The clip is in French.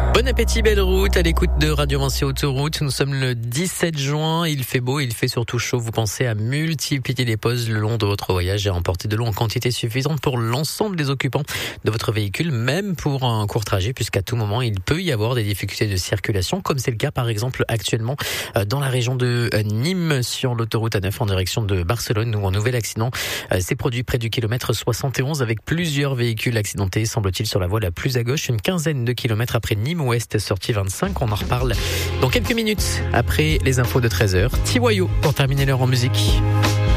Bon appétit, belle route, à l'écoute de Radio Vinci Autoroute. Nous sommes le 17 juin, il fait beau, il fait surtout chaud. Vous pensez à multiplier les pauses le long de votre voyage et à emporter de l'eau en quantité suffisante pour l'ensemble des occupants de votre véhicule, même pour un court trajet, puisqu'à tout moment, il peut y avoir des difficultés de circulation, comme c'est le cas par exemple actuellement dans la région de Nîmes, sur l'autoroute A9 en direction de Barcelone, où un nouvel accident s'est produit près du kilomètre 71 avec plusieurs véhicules accidentés, semble-t-il, sur la voie la plus à gauche, une quinzaine de kilomètres après Nîmes Ouest, sortie 25. On en reparle dans quelques minutes après les infos de 13h. Tiwayo pour terminer l'heure en musique.